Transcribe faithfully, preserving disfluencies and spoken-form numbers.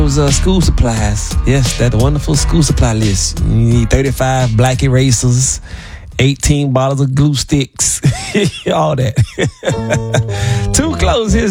Those uh, school supplies. Yes, that wonderful school supply list. You need thirty-five black erasers, eighteen bottles of glue sticks, all that. Too close. Here's